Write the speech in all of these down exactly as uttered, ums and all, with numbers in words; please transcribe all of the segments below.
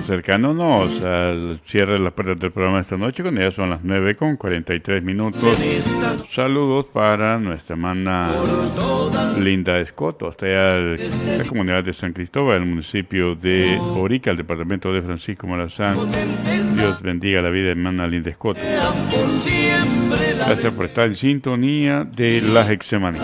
acercándonos al cierre de las puertas del programa esta noche, cuando ya son las nueve con cuarenta y tres minutos. Saludos para nuestra hermana Linda Escoto, hasta allá en la comunidad de San Cristóbal, el municipio de Orica, el departamento de Francisco Morazán. Dios bendiga la vida de hermana Linda Escoto. Gracias por estar en sintonía de la Hexemanía.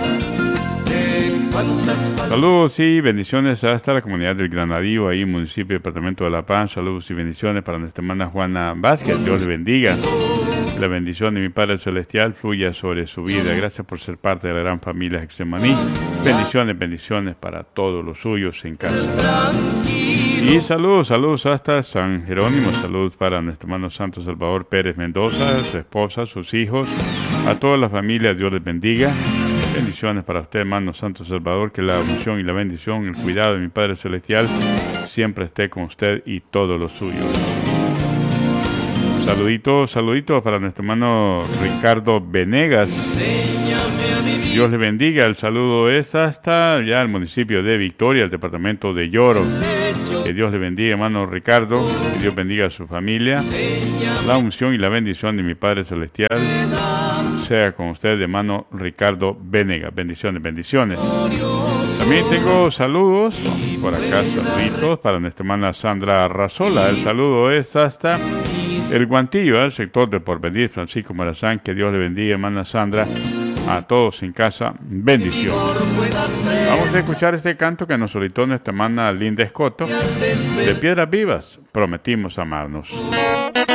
Saludos y bendiciones hasta la comunidad del Granadillo, ahí municipio y departamento de La Paz. Saludos y bendiciones para nuestra hermana Juana Vázquez. Dios le bendiga. La bendición de mi Padre Celestial fluya sobre su vida. Gracias por ser parte de la gran familia Hexemaní. Bendiciones, bendiciones para todos los suyos en casa. Y saludos, saludos hasta San Jerónimo. Saludos para nuestro hermano Santo Salvador Pérez Mendoza, su esposa, sus hijos, a toda la familia. Dios les bendiga. Bendiciones para usted, hermano Santo Salvador, que la unción y la bendición, el cuidado de mi Padre Celestial siempre esté con usted y todos los suyos. Saluditos, saluditos para nuestro hermano Ricardo Venegas. Dios le bendiga. El saludo es hasta ya el municipio de Victoria, el departamento de Lloro. Que Dios le bendiga, hermano Ricardo. Que Dios bendiga a su familia. La unción y la bendición de mi Padre Celestial sea con usted, hermano Ricardo Venegas. Bendiciones, bendiciones. También tengo saludos por acá, saluditos para nuestra hermana Sandra Razola. El saludo es hasta el Guantillo, el sector de Porvenir, Francisco Morazán. Que Dios le bendiga, hermana Sandra. A todos en casa, bendiciones. Vamos a escuchar este canto que nos solicitó nuestra hermana Linda Escoto. De Piedras Vivas, prometimos amarnos.